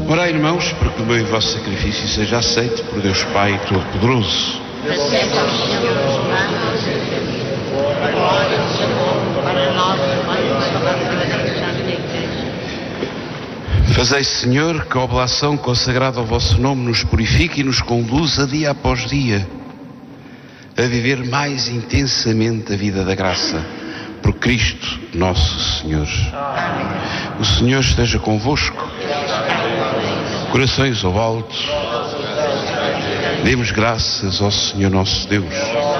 Orai, irmãos, para que o meu e vosso sacrifício seja aceito por Deus Pai Todo-Poderoso. Aceita ao Senhor os humanos, a glória do seu nome, para nós e para a Igreja da Igreja. Fazei, Senhor, que a oblação consagrada ao vosso nome nos purifique e nos conduza dia após dia a viver mais intensamente a vida da graça, por Cristo nosso Senhor. Amém. O Senhor esteja convosco. Corações ao alto. Demos graças ao Senhor nosso Deus.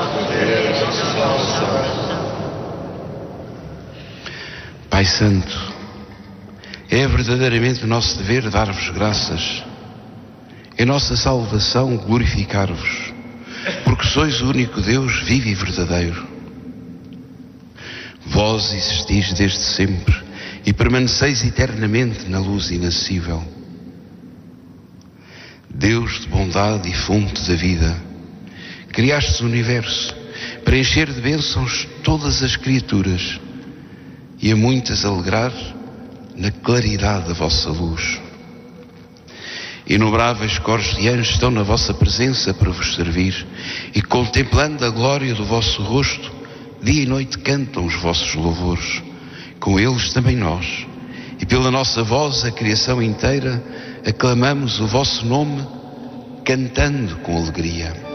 Pai Santo, é verdadeiramente o nosso dever dar-vos graças. É nossa salvação glorificar-vos, porque sois o único Deus vivo e verdadeiro. Vós existis desde sempre e permaneceis eternamente na luz inacessível. Deus de bondade e fonte da vida, criastes o universo para encher de bênçãos todas as criaturas e a muitas alegrar na claridade da vossa luz. Inumeráveis cores de anjos estão na vossa presença para vos servir e, contemplando a glória do vosso rosto, dia e noite cantam os vossos louvores. Com eles também nós, e pela nossa voz a criação inteira, aclamamos o vosso nome, cantando com alegria.